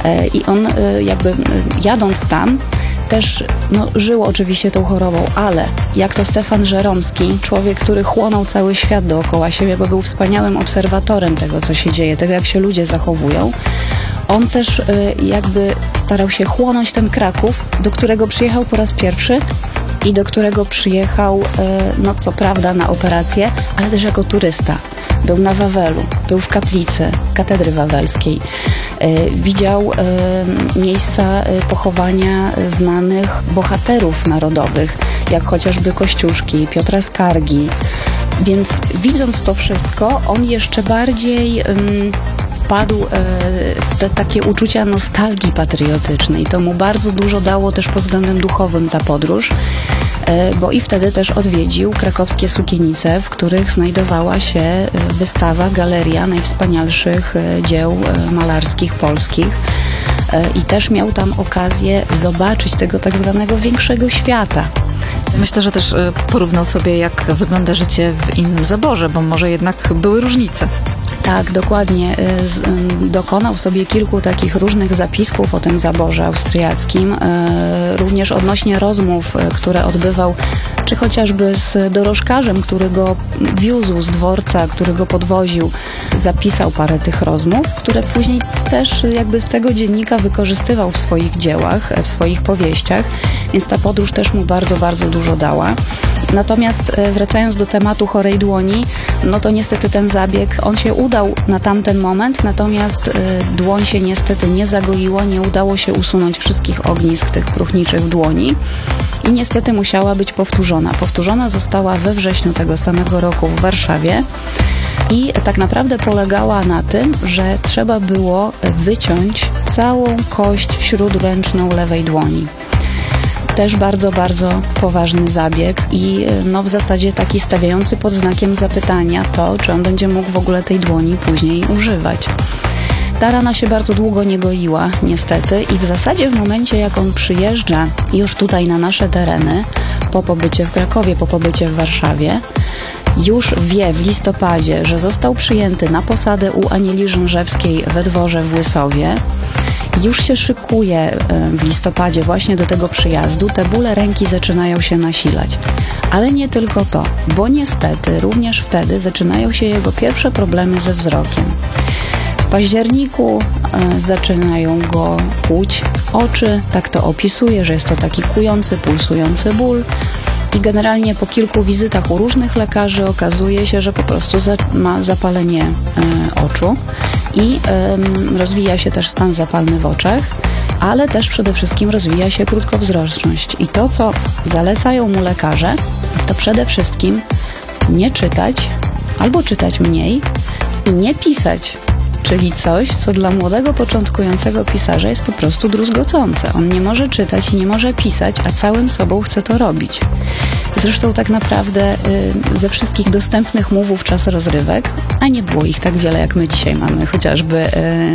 I on jakby jadąc tam też żył oczywiście tą chorobą, ale jak to Stefan Żeromski, człowiek, który chłonął cały świat dookoła siebie, bo był wspaniałym obserwatorem tego, co się dzieje, tego, jak się ludzie zachowują, on też jakby starał się chłonąć ten Kraków, do którego przyjechał po raz pierwszy i do którego przyjechał, co prawda na operację, ale też jako turysta. Był na Wawelu, był w kaplicy katedry wawelskiej. Widział miejsca pochowania znanych bohaterów narodowych, jak chociażby Kościuszki, Piotra Skargi. Więc widząc to wszystko, on jeszcze bardziej wpadł w te takie uczucia nostalgii patriotycznej. To mu bardzo dużo dało też pod względem duchowym ta podróż, bo i wtedy też odwiedził krakowskie sukienice, w których znajdowała się wystawa, galeria najwspanialszych dzieł malarskich polskich. I też miał tam okazję zobaczyć tego tak zwanego większego świata. Myślę, że też porównał sobie, jak wygląda życie w innym zaborze, bo może jednak były różnice. Tak, dokładnie. Dokonał sobie kilku takich różnych zapisków o tym zaborze austriackim, również odnośnie rozmów, które odbywał, czy chociażby z dorożkarzem, który go wiózł z dworca, który go podwoził. Zapisał parę tych rozmów, które później też jakby z tego dziennika wykorzystywał w swoich dziełach, w swoich powieściach, więc ta podróż też mu bardzo, bardzo dużo dała. Natomiast wracając do tematu chorej dłoni, to niestety ten zabieg, on się udał na tamten moment, natomiast dłoń się niestety nie zagoiła, nie udało się usunąć wszystkich ognisk tych próchniczych w dłoni i niestety musiała być powtórzona. Powtórzona została we wrześniu tego samego roku w Warszawie i tak naprawdę polegała na tym, że trzeba było wyciąć całą kość śródręczną lewej dłoni. Też bardzo, bardzo poważny zabieg i w zasadzie taki stawiający pod znakiem zapytania to, czy on będzie mógł w ogóle tej dłoni później używać. Ta rana się bardzo długo nie goiła, niestety, i w zasadzie w momencie, jak on przyjeżdża już tutaj na nasze tereny, po pobycie w Krakowie, po pobycie w Warszawie, już wie w listopadzie, że został przyjęty na posadę u Anieli Rzężewskiej we dworze w Łysowie. Już się szykuje w listopadzie właśnie do tego przyjazdu, te bóle ręki zaczynają się nasilać. Ale nie tylko to, bo niestety również wtedy zaczynają się jego pierwsze problemy ze wzrokiem. W październiku zaczynają go kłuć oczy, tak to opisuje, że jest to taki kujący, pulsujący ból. I generalnie po kilku wizytach u różnych lekarzy okazuje się, że po prostu ma zapalenie oczu i rozwija się też stan zapalny w oczach, ale też przede wszystkim rozwija się krótkowzroczność. I to, co zalecają mu lekarze, to przede wszystkim nie czytać albo czytać mniej i nie pisać. Czyli coś, co dla młodego, początkującego pisarza jest po prostu druzgocące. On nie może czytać i nie może pisać, a całym sobą chce to robić. Zresztą tak naprawdę ze wszystkich dostępnych mu wówczas rozrywek, a nie było ich tak wiele, jak my dzisiaj mamy, chociażby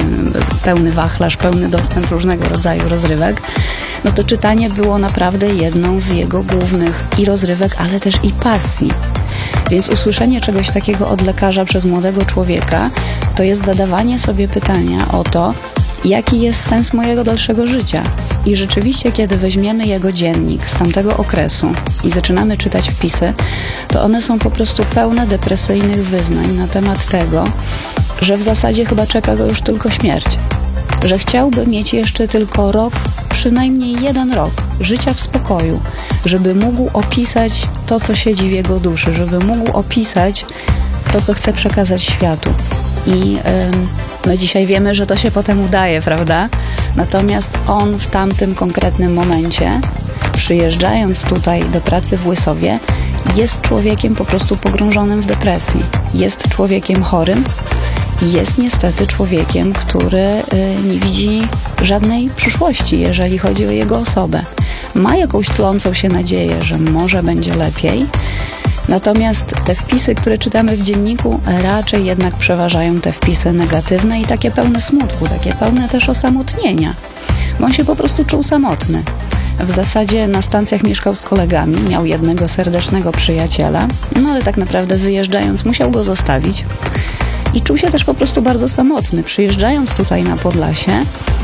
pełny wachlarz, pełny dostęp różnego rodzaju rozrywek, to czytanie było naprawdę jedną z jego głównych i rozrywek, ale też i pasji. Więc usłyszenie czegoś takiego od lekarza przez młodego człowieka to jest zadawanie sobie pytania o to, jaki jest sens mojego dalszego życia. I rzeczywiście, kiedy weźmiemy jego dziennik z tamtego okresu i zaczynamy czytać wpisy, to one są po prostu pełne depresyjnych wyznań na temat tego, że w zasadzie chyba czeka go już tylko śmierć. Że chciałby mieć jeszcze tylko rok, przynajmniej 1 rok życia w spokoju, żeby mógł opisać to, co siedzi w jego duszy, żeby mógł opisać to, co chce przekazać światu. I my dzisiaj wiemy, że to się potem udaje, prawda? Natomiast on w tamtym konkretnym momencie, przyjeżdżając tutaj do pracy w Łysowie, jest człowiekiem po prostu pogrążonym w depresji. Jest człowiekiem chorym, jest niestety człowiekiem, który nie widzi żadnej przyszłości, jeżeli chodzi o jego osobę. Ma jakąś tlącą się nadzieję, że może będzie lepiej, natomiast te wpisy, które czytamy w dzienniku, raczej jednak przeważają te wpisy negatywne i takie pełne smutku, takie pełne też osamotnienia, bo on się po prostu czuł samotny. W zasadzie na stacjach mieszkał z kolegami, miał jednego serdecznego przyjaciela, ale tak naprawdę wyjeżdżając musiał go zostawić. I czuł się też po prostu bardzo samotny. Przyjeżdżając tutaj na Podlasie,